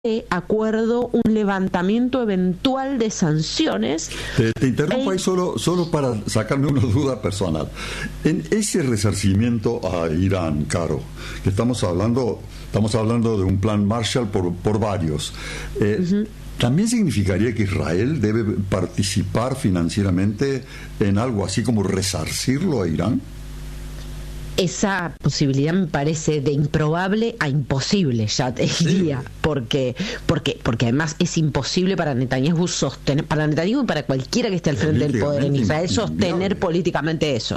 acuerdo un levantamiento eventual de sanciones. Te interrumpo ahí solo para sacarme una duda personal. En ese resarcimiento a Irán, Caro, que estamos hablando de un plan Marshall por varios. ¿También significaría que Israel debe participar financieramente en algo así como resarcirlo a Irán? Esa posibilidad me parece de improbable a imposible, ya te diría, porque además es imposible para Netanyahu sostener, para Netanyahu y para cualquiera que esté al frente del poder en Israel, sostener políticamente eso.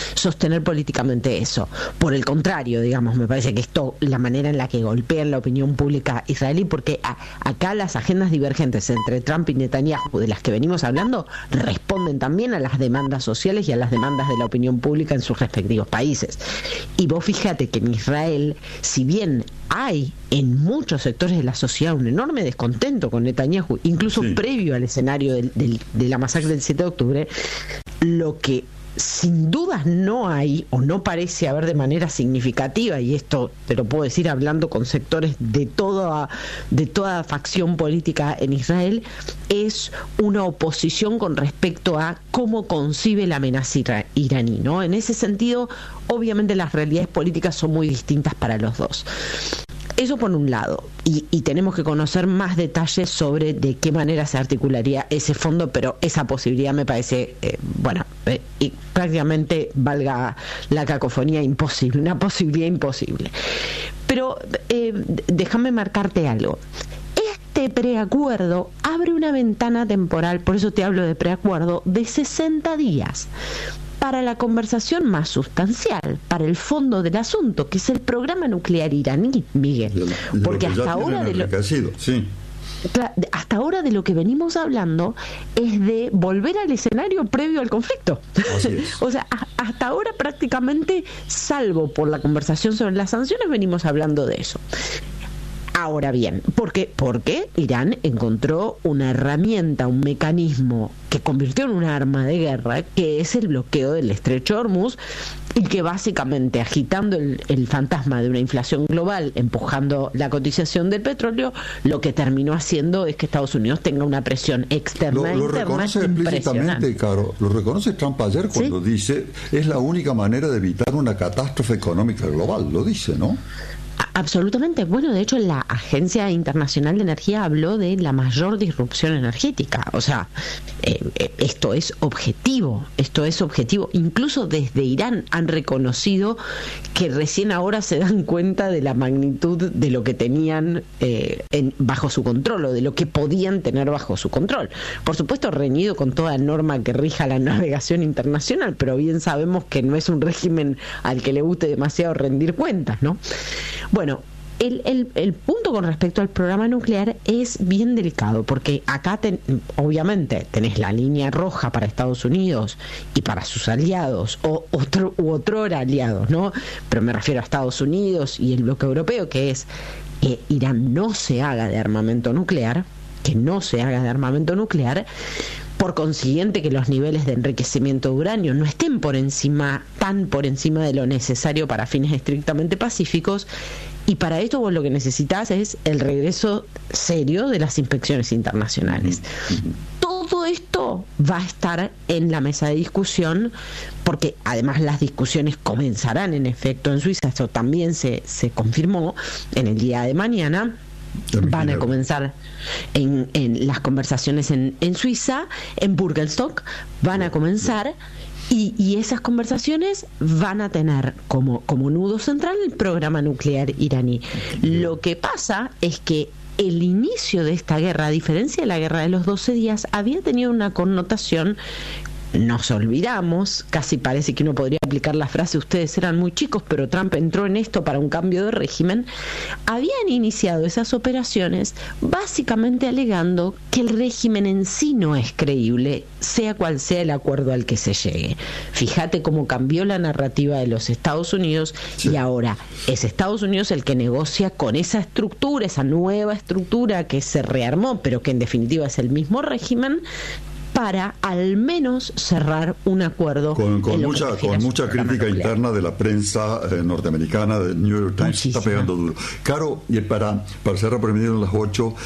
Por el contrario, digamos, me parece que esto, la manera en la que golpean la opinión pública israelí, porque acá las agendas divergentes entre Trump y Netanyahu, de las que venimos hablando, responden también a las demandas sociales y a las demandas de la opinión pública en sus respectivos países. Y vos fíjate que en Israel, si bien hay en muchos sectores de la sociedad un enorme descontento con Netanyahu, incluso previo al escenario de la masacre del 7 de octubre, lo que sin dudas no hay, o no parece haber de manera significativa, y esto te lo puedo decir hablando con sectores de toda facción política en Israel, es una oposición con respecto a cómo concibe la amenaza iraní, ¿no? En ese sentido, obviamente las realidades políticas son muy distintas para los dos. Eso por un lado, y tenemos que conocer más detalles sobre de qué manera se articularía ese fondo, pero esa posibilidad me parece, y prácticamente, valga la cacofonía, imposible, una posibilidad imposible. Pero déjame marcarte algo. Este preacuerdo abre una ventana temporal, por eso te hablo de preacuerdo, de 60 días. Para la conversación más sustancial, para el fondo del asunto, que es el programa nuclear iraní, Miguel. Porque hasta ahora hasta ahora de lo que venimos hablando es de volver al escenario previo al conflicto. O sea, hasta ahora prácticamente, salvo por la conversación sobre las sanciones, venimos hablando de eso. Ahora bien, ¿por qué? Porque Irán encontró una herramienta, un mecanismo que convirtió en un arma de guerra, que es el bloqueo del estrecho de Hormuz, y que básicamente, agitando el fantasma de una inflación global, empujando la cotización del petróleo, lo que terminó haciendo es que Estados Unidos tenga una presión externa e interna. Lo reconoce explícitamente, Caro. Lo reconoce Trump ayer cuando dice es la única manera de evitar una catástrofe económica global. Lo dice, ¿no? Absolutamente. Bueno, de hecho, la Agencia Internacional de Energía habló de la mayor disrupción energética. O sea, esto es objetivo. Incluso desde Irán han reconocido que recién ahora se dan cuenta de la magnitud de lo que tenían bajo su control, o de lo que podían tener bajo su control. Por supuesto, reñido con toda norma que rija la navegación internacional, pero bien sabemos que no es un régimen al que le guste demasiado rendir cuentas, ¿no? Bueno, el punto con respecto al programa nuclear es bien delicado, porque acá obviamente tenés la línea roja para Estados Unidos y para sus aliados, u otrora aliados, ¿no? Pero me refiero a Estados Unidos y el bloque europeo, que es que Irán no se haga de armamento nuclear, por consiguiente que los niveles de enriquecimiento de uranio no estén tan por encima de lo necesario para fines estrictamente pacíficos, y para esto vos lo que necesitas es el regreso serio de las inspecciones internacionales. Todo esto va a estar en la mesa de discusión, porque además las discusiones comenzarán en efecto en Suiza. Esto también se confirmó en el día de mañana. Van a comenzar en las conversaciones en Suiza, en Burgenstock, van a comenzar, y esas conversaciones van a tener como nudo central el programa nuclear iraní. Lo que pasa es que el inicio de esta guerra, a diferencia de la guerra de los 12 días, había tenido una connotación. Nos olvidamos, casi parece que uno podría aplicar la frase ustedes eran muy chicos, pero Trump entró en esto para un cambio de régimen. Habían iniciado esas operaciones básicamente alegando que el régimen en sí no es creíble, sea cual sea el acuerdo al que se llegue. Fíjate cómo cambió la narrativa de los Estados Unidos, y ahora es Estados Unidos el que negocia con esa estructura, esa nueva estructura que se rearmó, pero que en definitiva es el mismo régimen, para al menos cerrar un acuerdo con mucha crítica interna de la prensa norteamericana, del New York Times. Muchísima. Está pegando duro. Caro, y para cerrar por el medio de las 8,